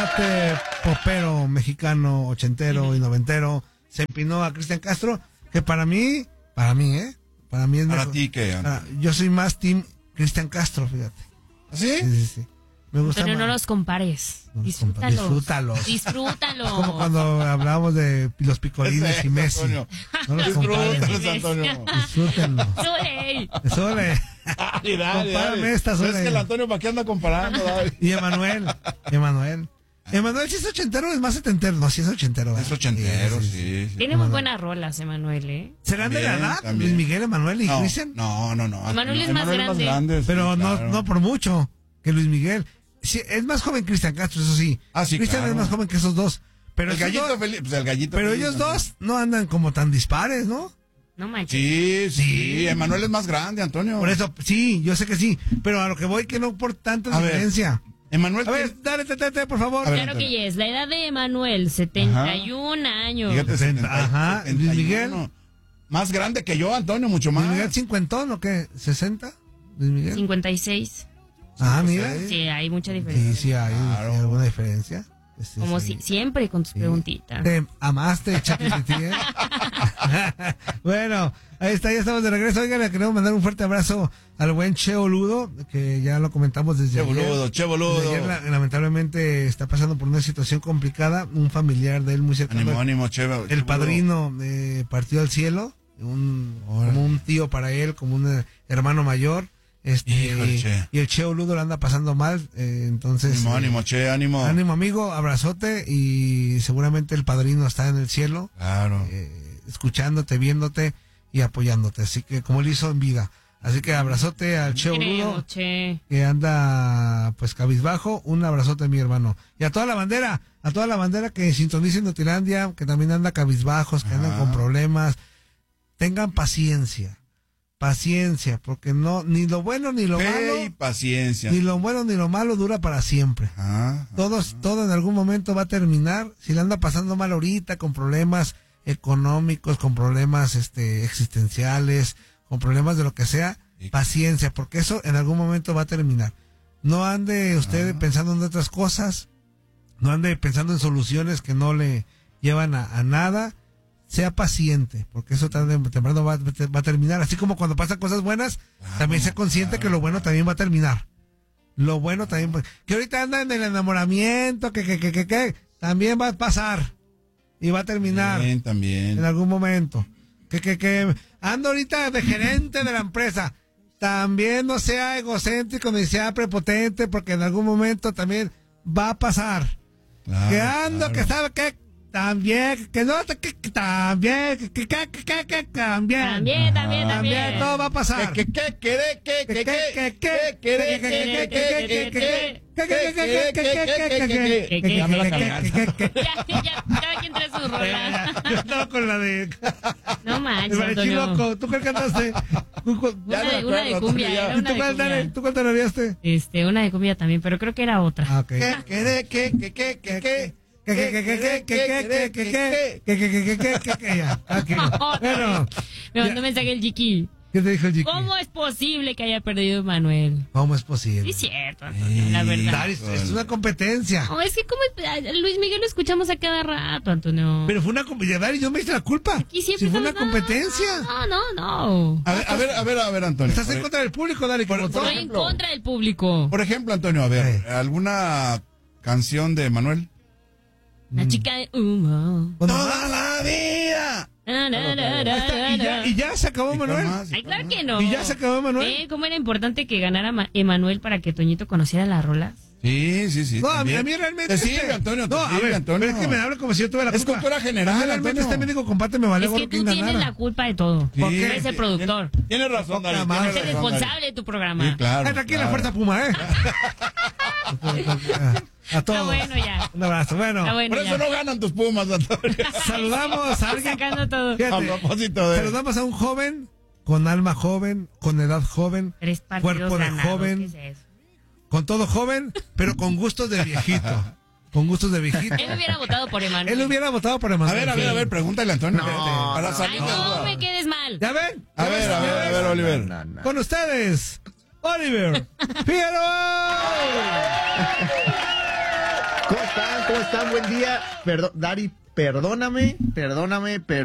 cantante popero mexicano, ochentero y noventero, se empinó a Cristian Castro, que para mí es ¿Para mejor. ti qué, Antonio? Yo soy más team Cristian Castro, fíjate. ¿Sí? Sí. Me gusta Antonio, más. no los compares. No los Disfrútalos. Disfrútalos. Como cuando hablábamos de los picolines y Messi. Antonio. No los compares. Disfrútalos, Antonio. Disfrútenlos. Sole. Dale. Compárame esta, Sole. Es que el Antonio, ¿para qué anda comparando? Dale. Y Emanuel sí es ochentero, es más setentero. No, sí es ochentero. Es ochentero, sí. Tiene muy buenas rolas, Emanuel, ¿eh? ¿Serán de la edad? También. Luis Miguel, Emanuel y Cristian. No. Emanuel es más grande. Pero sí, claro. no por mucho que Luis Miguel. Sí, es más joven Cristian Castro, eso sí. Sí, Cristian claro. es más joven que esos dos. Pero El gallito Felipe, pues el gallito Pero Felipe ellos también. dos no andan como tan dispares, ¿no? No manches. Sí. Emanuel es más grande, Antonio. Por eso, sí, yo sé que sí. Pero a lo que voy que no por tanta A ver, diferencia. Emanuel, A ver, dale, Tete, por favor. A ver, Claro que Antonio. ya es. La edad de Emanuel, 71 años. Fíjate, 70, Luis Miguel. Más grande que yo, Antonio, mucho Luis más. Miguel cincuentón, ¿o qué? ¿60? Luis Miguel. 56. Mira. Sí, hay mucha diferencia. Sí, hay alguna diferencia. Como sí. siempre con tus preguntitas. Te amaste, Chaquititi, ¿eh? Bueno, ahí está, ya estamos de regreso. Oigan, le queremos mandar un fuerte abrazo al buen Che Boludo, que ya lo comentamos desde ayer. Che Boludo. Desde ayer, lamentablemente está pasando por una situación complicada. Un familiar de él muy cercano. Ánimo, Che El padrino partió al cielo, como un tío para él, como un hermano mayor. Híjole, Che. Y el Che Boludo lo anda pasando mal, entonces... Ánimo, Che, ánimo. Ánimo, amigo, abrazote, y seguramente el padrino está en el cielo, Claro. escuchándote, viéndote y apoyándote, así que como él hizo en vida. Así que abrazote al Che Boludo, que anda pues cabizbajo, un abrazote, mi hermano. Y a toda la bandera que sintonicen Notilandia, que también anda cabizbajos, que andan con problemas, tengan paciencia, porque no, ni lo bueno ni lo malo, y paciencia. ni lo bueno ni lo malo dura para siempre. Todo en algún momento va a terminar. Si le anda pasando mal ahorita, con problemas económicos, con problemas existenciales, con problemas de lo que sea, paciencia, porque eso en algún momento va a terminar. No ande usted pensando en otras cosas, no ande pensando en soluciones que no le llevan a nada. Sea paciente, porque eso tarde o temprano va a terminar. Así como cuando pasan cosas buenas, también sea consciente que lo bueno también va a terminar. Lo bueno también, que ahorita anda en el enamoramiento, que también va a pasar y va a terminar. También. En algún momento. Que anda ahorita de gerente de la empresa. También no sea egocéntrico ni sea prepotente, porque en algún momento también va a pasar. Que ando, que sabe que también, que no, también, también, todo va a pasar. Ya me la cargaste. Ya, cada quien trae su rola. Yo estaba con la de... No manches, El Antonio. Loco. ¿Tú cuál cantaste? Una de cumbia, era ¿Y una tú de cuál, Dani? cumbia. ¿Tú cuál tarareaste? Una de cumbia también, pero creo que era otra. Ah, ok. Bueno, Me mandó mensaje el Jiki. ¿qué te dijo el Jiki? ¿Cómo es posible que haya perdido Manuel? ¿Cómo es posible? Sí, es cierto, Antonio, la verdad. Dari, es una competencia. No, es que como Luis Miguel lo escuchamos a cada rato, Antonio. Pero fue una competencia, Dari, yo me hice la culpa. Aquí siempre Si fue una estamos- competencia. No. A ver, Antonio. Estás en contra del público, Dari, como todo. Estoy en contra del público. Por ejemplo, Antonio, a ver, ¿alguna canción de Manuel? La chica de humo. ¡Toda la vida! Y ya se acabó, Manuel. Ay, claro que no. ¿Y ya se acabó, Manuel? ¿Cómo era importante que ganara Emanuel para que Toñito conociera las rolas? Sí. No, a también. mí realmente... Te sirve, Antonio, te No, a sirve, ver, Antonio. pero es que me habla como si yo tuviera la Es culpa. cultura general, A mí realmente Antonio. este médico comparte me vale Es que gorro tú quién tienes ganara. la culpa de todo. Sí. Porque eres el productor. Tienes razón, Dari. Poca tienes madre. Eres razón, responsable de tu programa. Sí, claro. Ay, tranquila, claro. fuerza Puma, ¿eh? A todos. Está bueno ya. Un abrazo. Bueno, Está bueno Por eso ya. no ganan tus Pumas, Antonio. saludamos a alguien. Sacando todo. Fíjate, A propósito de... saludamos a un joven, con alma joven, con edad joven, 3 partidos cuerpo de ganados, joven, ¿qué es eso? con todo joven, pero con gustos de viejito. Con gustos de viejito. Él hubiera votado por Emanuel. Él hubiera votado por Emanuel. A ver, pregúntale, Antonio. No, para Ay, salir de no duda. me quedes mal. ¿Ya ven? A ver, Oliver. Con ustedes, Oliver Figueroa. ¿Cómo están? ¿Cómo están? Buen día. Dari, perdóname, pero